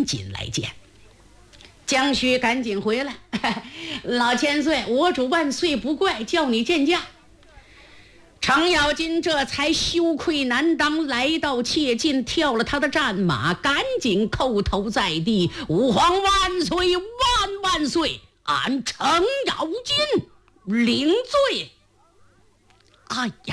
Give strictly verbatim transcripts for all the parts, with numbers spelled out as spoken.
紧来见。江须赶紧回来，老千岁，我主万岁不怪，叫你见驾。程咬金这才羞愧难当，来到切近，跳了他的战马，赶紧叩头在地：吾皇万岁万万岁！俺程咬金领罪。哎呀！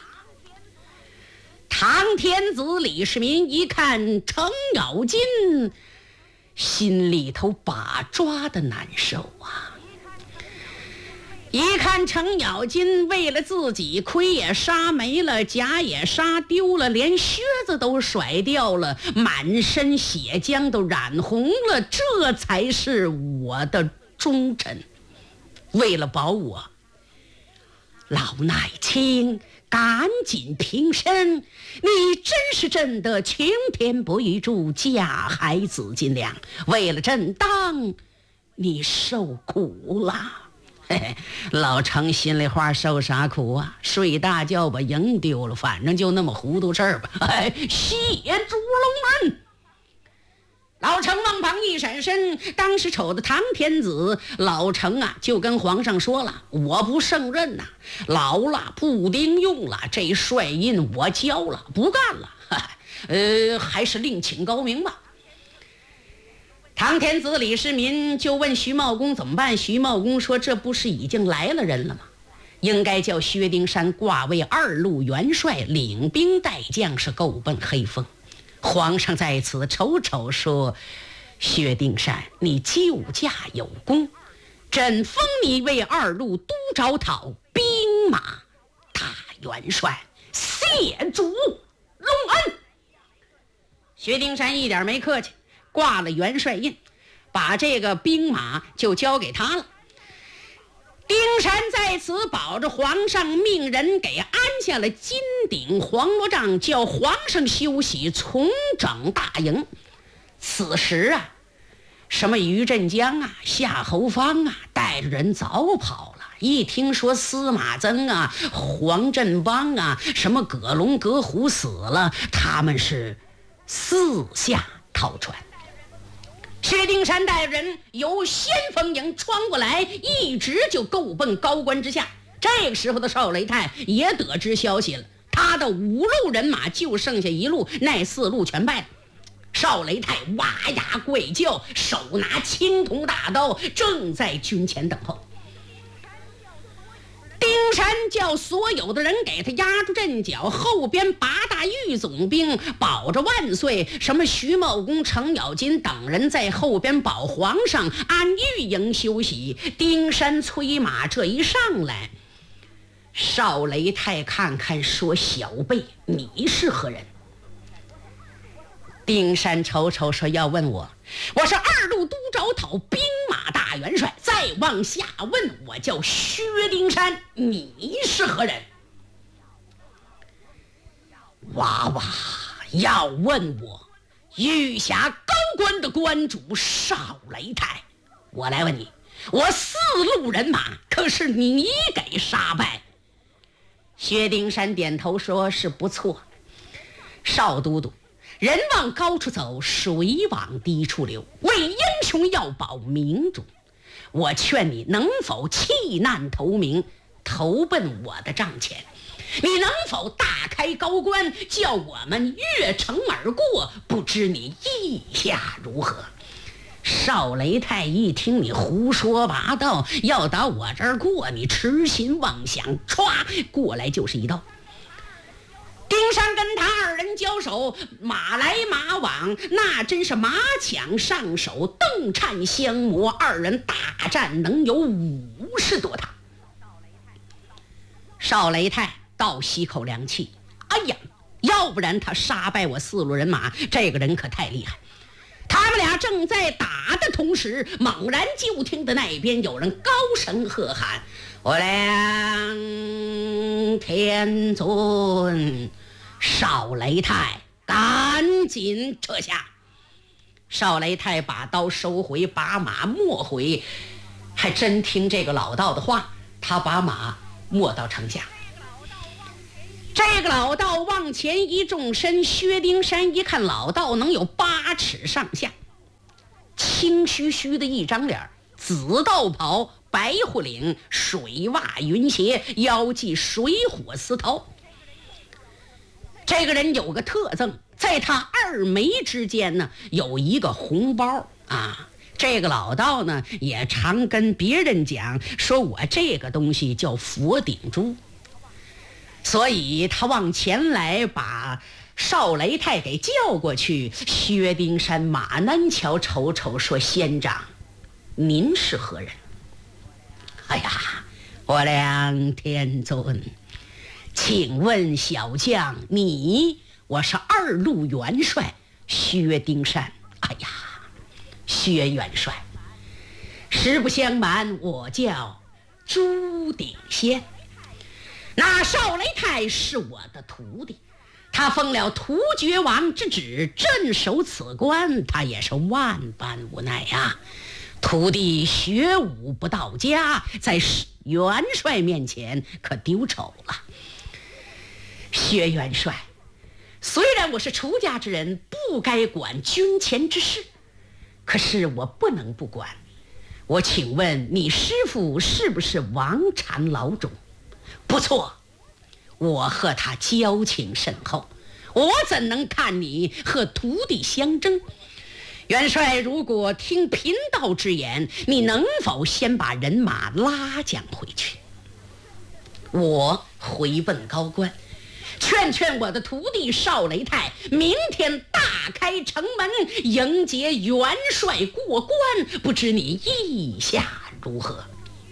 唐天子李世民一看程咬金，心里头把抓的难受啊！一看程咬金为了自己，盔也杀没了，甲也杀丢了，连靴子都甩掉了，满身血浆都染红了，这才是我的忠臣。为了保我，老乃卿赶紧平身，你真是朕的晴天博玉柱，架海紫金梁，为了朕当你受苦了。嘿嘿，老程心里话，受啥苦啊？睡大觉把营丢了，反正就那么糊涂事儿吧。哎，谢主隆恩。老程往旁一闪身，当时瞅着唐天子，老程啊就跟皇上说了：我不胜任呐、啊，老了不顶用了，这帅印我交了，不干了。呃，还是另请高明吧。唐天子李世民就问徐茂公怎么办，徐茂公说：这不是已经来了人了吗？应该叫薛丁山挂位二路元帅，领兵带将是够奔黑风。皇上在此瞅瞅说：薛丁山，你救驾有功，朕封你为二路都招讨兵马大元帅，谢主隆恩。薛丁山一点没客气，挂了元帅印，把这个兵马就交给他了。丁山在此保着皇上，命人给安下了金顶黄罗帐，叫皇上休息，重整大营。此时啊，什么于振江啊、夏侯方啊，带着人早跑了。一听说司马曾啊、黄振邦啊、什么葛龙、葛虎死了，他们是四下逃窜。薛丁山带人由先锋营穿过来，一直就够奔高官之下。这个时候的邵雷泰也得知消息了，他的五路人马就剩下一路，那四路全败了。邵雷泰哇呀怪叫，手拿青铜大刀，正在军前等候。丁山叫所有的人给他压住阵脚，后边八大御总兵保着万岁，什么徐茂公、程咬金等人在后边保皇上，安御营休息。丁山催马这一上来，邵雷泰看看说：小辈，你是何人？丁山瞅瞅说：要问我，我是二路都招讨兵马大元帅。再往下问，我叫薛丁山，你是何人？娃娃要问我御辖高官的官主邵雷泰，我来问你，我四路人马可是你给杀败？薛丁山点头说：是不错。邵都督，人往高处走，水往低处流，为英雄要保明主，我劝你能否弃难投明，投奔我的帐前？你能否大开高官，叫我们越城而过？不知你意下如何？邵雷泰一听你胡说八道，要打我这儿过，你痴心妄想，歘过来就是一刀。丁山跟他二人交手，马来马往，那真是马抢上手，动颤相磨，二人大战能有五十多趟。邵雷泰倒吸口凉气，哎呀，要不然他杀败我四路人马，这个人可太厉害。他们俩正在打的同时，猛然就听的那边有人高声喝喊：我良天尊！邵雷泰赶紧撤下。邵雷泰把刀收回，把马没回，还真听这个老道的话，他把马没到城下。这个老道往前一纵身，薛丁山一看老道能有八尺上下， 青须须的一张脸，紫道袍，白虎领，水袜云鞋，腰系水火丝绦。这个人有个特征，在他二眉之间呢有一个红包啊。这个老道呢也常跟别人讲，说我这个东西叫佛顶珠。所以他往前来把少雷太给叫过去。薛丁山、马南桥瞅瞅，说：“仙长，您是何人？”哎呀，我良天尊，请问小将你？我是二路元帅薛丁山。哎呀，薛元帅，实不相瞒，我叫朱鼎仙。那少雷太是我的徒弟，他奉了突厥王之旨镇守此关，他也是万般无奈呀。徒弟学武不到家，在元帅面前可丢丑了。薛元帅，虽然我是出家之人，不该管军前之事，可是我不能不管。我请问你师父是不是王禅老主？不错，我和他交情甚厚，我怎能看你和徒弟相争？元帅如果听贫道之言，你能否先把人马拉将回去？我回问高官，劝劝我的徒弟少雷太，明天大开城门迎接元帅过关，不知你意下如何？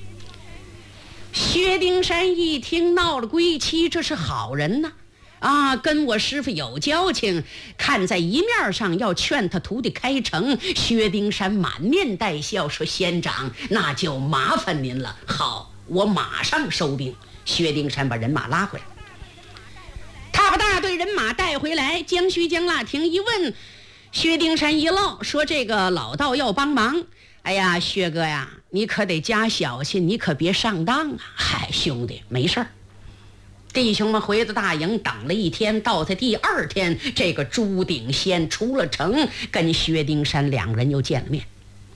薛丁山一听闹了归期，这是好人呢啊，跟我师父有交情，看在一面上要劝他徒弟开城。薛丁山满面带笑说：“仙长，那就麻烦您了。”好，我马上收兵。薛丁山把人马拉回来，他把大队人马带回来。江须江腊亭一问，薛丁山一唠，说：“这个老道要帮忙。哎呀，薛哥呀，你可得加小心，你可别上当啊！”嗨，兄弟，没事儿。弟兄们回到大营，等了一天，到他第二天，这个朱鼎仙出了城，跟薛丁山两人又见了面。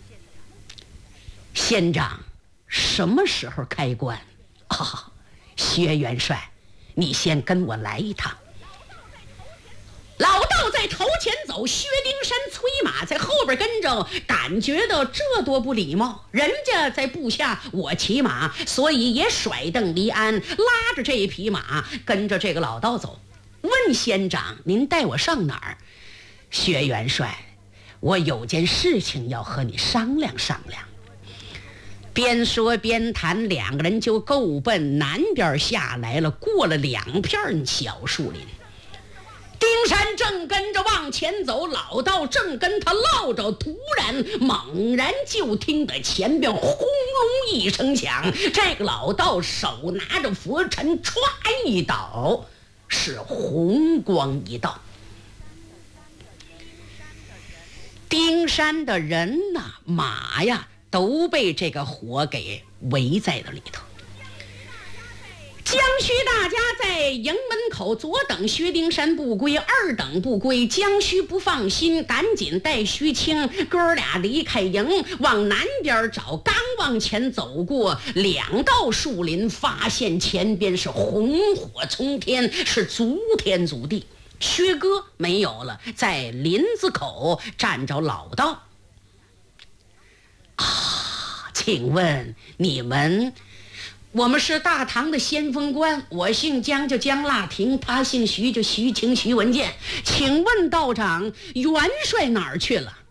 仙长，什么时候开关？哦，薛元帅，你先跟我来一趟。老道在头前走，薛丁山催马在后边跟着，感觉到这多不礼貌，人家在部下，我骑马，所以也甩蹬离鞍，拉着这一匹马跟着这个老道走。问仙长，您带我上哪儿？薛元帅，我有件事情要和你商量商量。边说边谈，两个人就够奔南边下来了，过了两片小树林。丁山正跟着往前走，老道正跟他唠着，突然猛然就听得前边轰隆一声响，这个老道手拿着佛尘歘一倒，是红光一道。丁山的人呐、马呀都被这个火给围在了里头。江须大家在营门口，左等薛丁山不归，二等不归。江须不放心，赶紧带须青哥俩离开营，往南边找。刚往前走过两道树林，发现前边是红火冲天，是足天足地。薛哥没有了，在林子口站着老道。啊，请问你们？我们是大唐的先锋官，我姓江就江腊亭，他姓徐就徐晴徐文健。请问道长，元帅哪儿去了？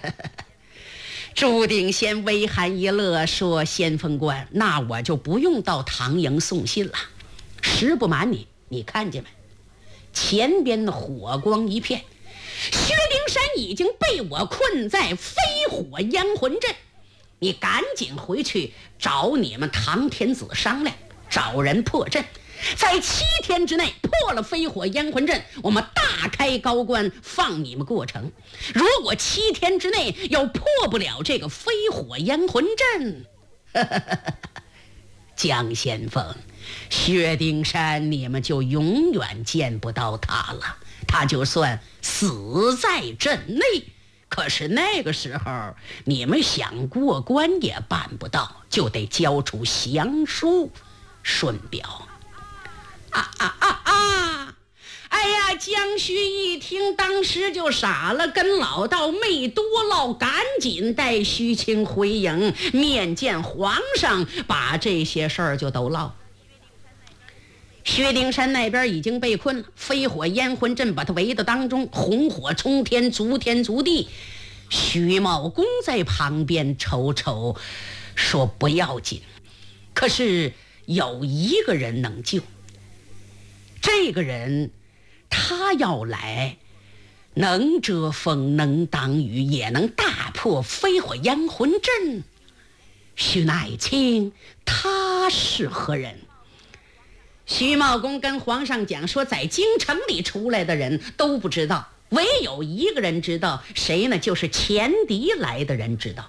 朱鼎仙微含一乐说：“先锋官，那我就不用到唐营送信了。实不瞒你，你看见没？前边的火光一片，薛丁山已经被我困在飞火烟魂阵。你赶紧回去找你们唐天子商量，找人破阵，在七天之内破了飞火烟魂阵，我们大开高关放你们过城。如果七天之内要破不了这个飞火烟魂阵，呵呵呵江先锋，薛丁山你们就永远见不到他了。他就算死在阵内， 可是那个时候你们想过关也办不到，就得交出降书顺表。啊啊啊啊！哎呀，江须一听，当时就傻了，跟老道没多唠，赶紧带须青回营面见皇上，把这些事儿就都唠。薛丁山那边已经被困了，飞火烟魂阵把他围到当中，红火冲天，足天足地。徐茂公在旁边瞅瞅，说不要紧，可是有一个人能救。这个人他要来，能遮风能挡雨，也能大破飞火烟魂阵。徐乃清他是何人？徐茂公跟皇上讲说，在京城里出来的人都不知道，唯有一个人知道，谁呢？就是前敌来的人知道。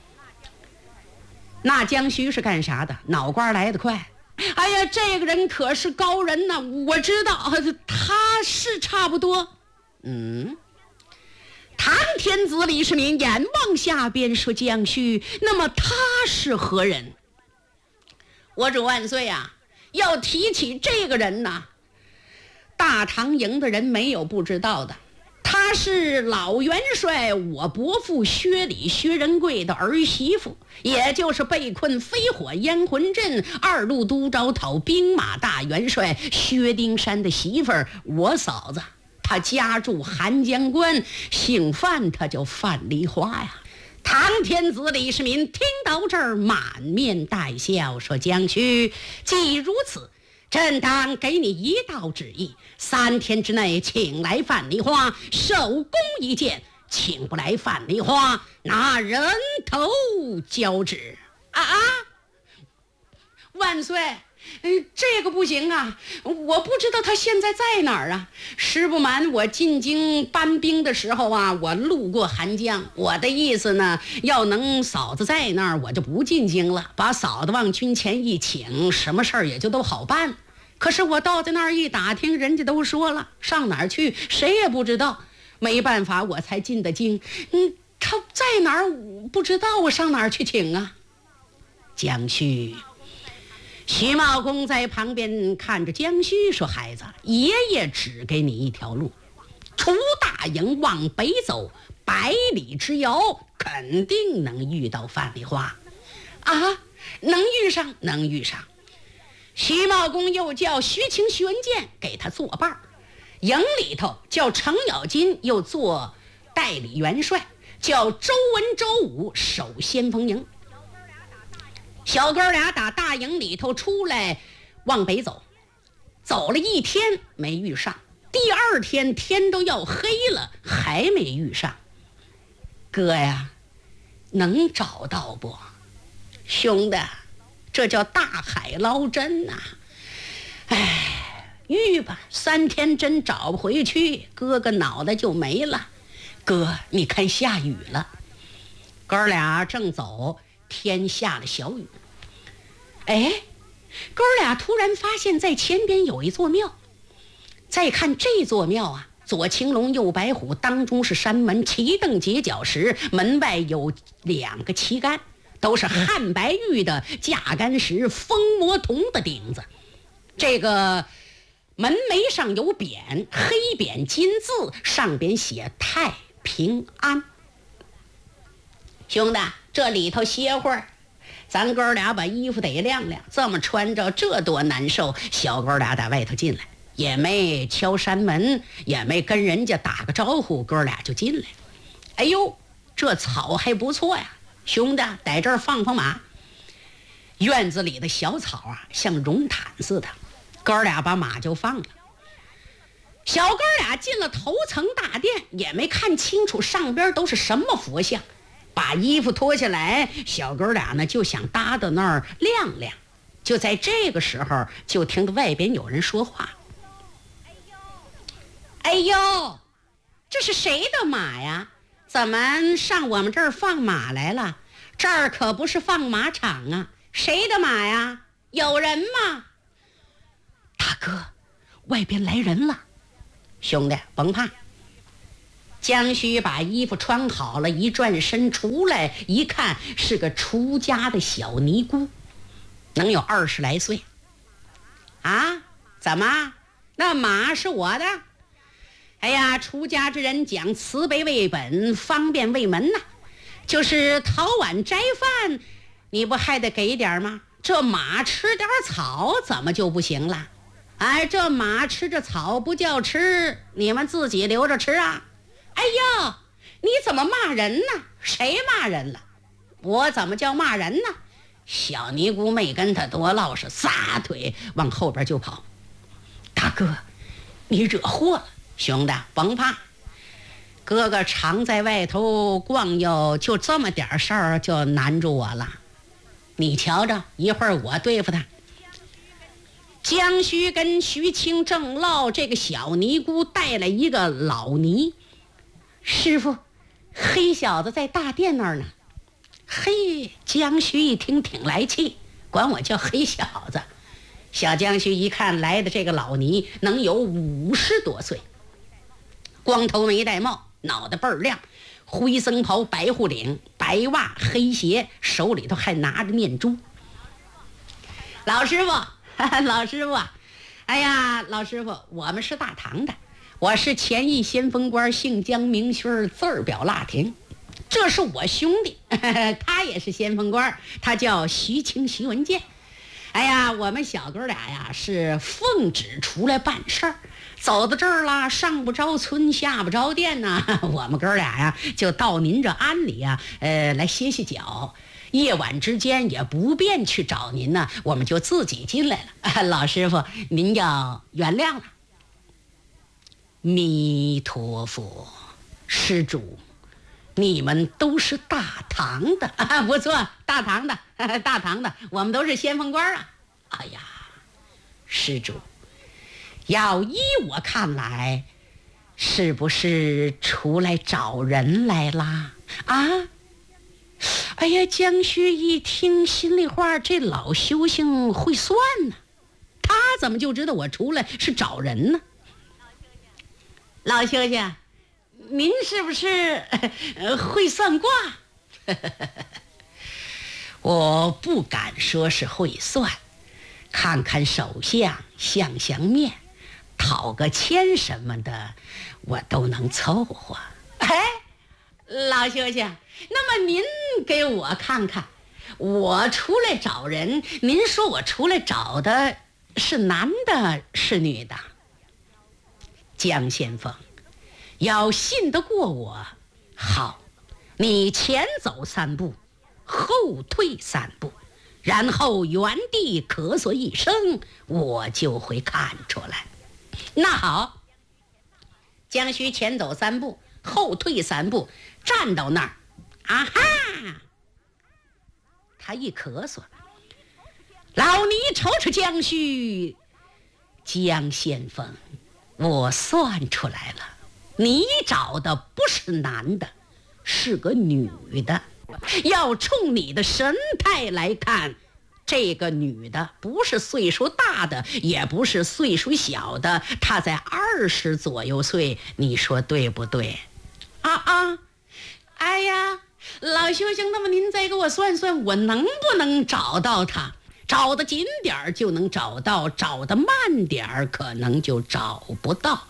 那江须是干啥的？脑瓜来得快。哎呀，这个人可是高人呐！我知道他是差不多。嗯，唐天子李世民眼望下边说，江须，那么他是何人？我主万岁啊！要提起这个人呐，大唐营的人没有不知道的。他是老元帅我伯父薛礼薛仁贵的儿媳妇，也就是被困飞火烟魂阵二路都招讨兵马大元帅薛丁山的媳妇儿，我嫂子。她家住寒江关，姓范，她叫范梨花呀。唐天子李世民听到这儿，满面带笑，说：“江须，既如此，朕当给你一道旨意，三天之内请来范梨花，手工一件；请不来范梨花，拿人头交旨。”啊啊！万岁！嗯，这个不行啊！我不知道他现在在哪儿啊。实不瞒，我进京搬兵的时候啊，我路过寒江。我的意思呢，要能嫂子在那儿，我就不进京了，把嫂子往军前一请，什么事儿也就都好办。可是我到在那儿一打听，人家都说了，上哪儿去谁也不知道。没办法，我才进的京。嗯，他在哪儿我不知道，我上哪儿去请啊？江须。徐茂公在旁边看着江须，说：“孩子，爷爷指给你一条路，出大营往北走百里之遥，肯定能遇到范梨花。”啊，能遇上，能遇上。徐茂公又叫徐晴、徐文建给他作伴，营里头叫程咬金又做代理元帅，叫周文、周武守先锋营。小哥俩打大营里头出来，往北走，走了一天没遇上，第二天天都要黑了，还没遇上。哥呀，能找到不？兄弟，这叫大海捞针呐！哎，遇吧，三天真找不回去，哥哥脑袋就没了。哥，你看下雨了。哥俩正走，天下了小雨。哎，哥俩突然发现在前边有一座庙。再看这座庙啊，左青龙右白虎，当中是山门，旗凳结角石，门外有两个旗杆，都是汉白玉的架杆石，风磨铜的顶子。这个门楣上有匾，黑匾金字，上边写太平安。兄弟，这里头歇会儿，咱哥俩把衣服得晾晾，这么穿着这多难受。小哥俩在外头进来，也没敲山门，也没跟人家打个招呼，哥俩就进来。哎呦，这草还不错呀，兄弟，在这儿放放马。院子里的小草啊，像绒毯似的，哥俩把马就放了。小哥俩进了头层大殿，也没看清楚上边都是什么佛像，把衣服脱下来，小哥俩呢就想搭到那儿晾晾。就在这个时候，就听到外边有人说话：“哎呦，这是谁的马呀？怎么上我们这儿放马来了？这儿可不是放马场啊！谁的马呀？有人吗？”大哥，外边来人了。兄弟，甭怕， 江须把衣服穿好了，一转身出来，一看是个出家的小尼姑，能有二十来岁。啊，怎么？那马是我的？哎呀，出家之人讲慈悲为本，方便为门呐、啊。就是讨碗斋饭，你不还得给点吗？这马吃点草，怎么就不行了？哎，这马吃着草不叫吃，你们自己留着吃啊！哎呦，你怎么骂人呢？谁骂人了？我怎么叫骂人呢？小尼姑没跟他多唠实，撒腿往后边就跑。大哥，你惹祸了，兄弟甭怕，哥哥常在外头逛悠，就这么点事儿就难住我了。你瞧着，一会儿我对付他。江须跟徐清正唠，这个小尼姑带来一个老尼。师傅，黑小子在大殿那儿呢。嘿，江须一听挺来气，管我叫黑小子。小江须一看来的这个老尼能有五十多岁，光头没戴帽，脑袋倍儿亮，灰僧袍白护领，白袜黑鞋，手里头还拿着念珠。老师傅，老师傅，哎呀，老师傅，我们是大唐的，我是前一先锋官，姓江名勋，字儿表腊亭。这是我兄弟，他也是先锋官，他叫徐清徐文建。哎呀，我们小哥俩呀是奉旨出来办事儿，走到这儿了，上不着村下不着店呐、啊，我们哥俩呀就到您这庵里呀，呃，来歇歇脚。夜晚之间也不便去找您呢、啊，我们就自己进来了。啊、老师傅，您要原谅了。弥陀佛，施主，你们都是大唐的，啊、不错，大唐的，大唐的，我们都是先锋官啊。哎呀，施主，要依我看来，是不是出来找人来啦？啊？哎呀，江须一听心里话，这老修行会算呢，他怎么就知道我出来是找人呢？老修行，您是不是、呃、会算卦？我不敢说是会算，看看手相相相面，讨个签什么的我都能凑合。哎，老修行，那么您给我看看，我出来找人，您说我出来找的是男的是女的？江先锋，要信得过我，好，你前走三步，后退三步，然后原地咳嗽一声，我就会看出来。那好，江须前走三步，后退三步，站到那儿，啊哈！他一咳嗽，老尼瞅瞅江须，江先锋，我算出来了，你找的不是男的，是个女的。要冲你的神态来看，这个女的不是岁数大的，也不是岁数小的，她在二十左右岁，你说对不对？啊啊！哎呀，老修行，那么您再给我算算，我能不能找到她？找得紧点儿就能找到，找得慢点儿可能就找不到。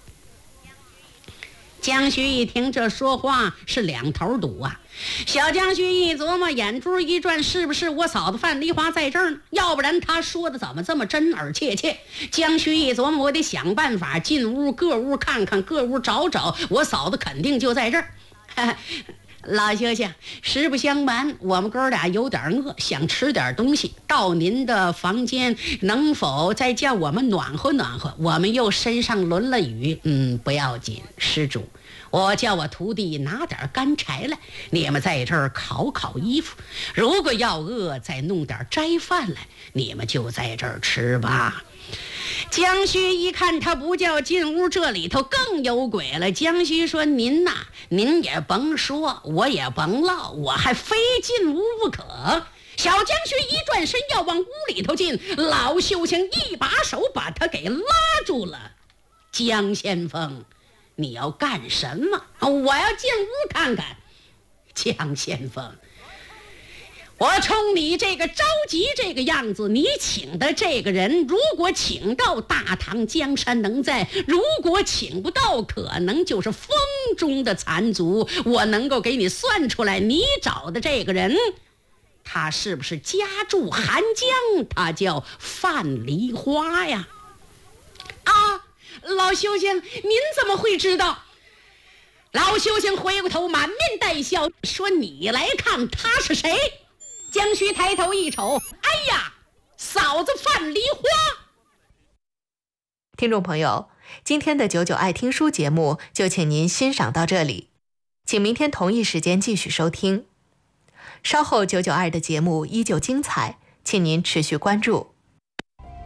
江须一听这说话是两头堵啊，小江须一琢磨，眼珠一转，是不是我嫂子范梨花在这儿呢？要不然他说的怎么这么真而切切？江须一琢磨，我得想办法进屋各屋看看，各屋找找，我嫂子肯定就在这儿。老修行，实不相瞒，我们哥俩有点饿，想吃点东西，到您的房间能否再叫我们暖和暖和？我们又身上淋了雨。嗯，不要紧，施主，我叫我徒弟拿点干柴来，你们在这儿烤烤衣服，如果要饿再弄点斋饭来，你们就在这儿吃吧。江须一看他不叫进屋，这里头更有鬼了。江须说，您呐，您也甭说，我也甭唠，我还非进屋不可。小江须一转身要往屋里头进，老修行一把手把他给拉住了。江先锋， 你要干什么？我要进屋看看。江先锋，我冲你这个着急这个样子，你请的这个人，如果请到大唐江山能在，如果请不到，可能就是风中的残烛。我能够给你算出来，你找的这个人，他是不是家住寒江？他叫范梨花呀。啊，老修行，您怎么会知道？老修行回过头，满面带笑说：“你来看他是谁？”江须抬头一瞅，哎呀，嫂子范梨花。 听众朋友，今天的九九爱听书节目就请您欣赏到这里，请明天同一时间继续收听。稍后九九二的节目依旧精彩，请您持续关注。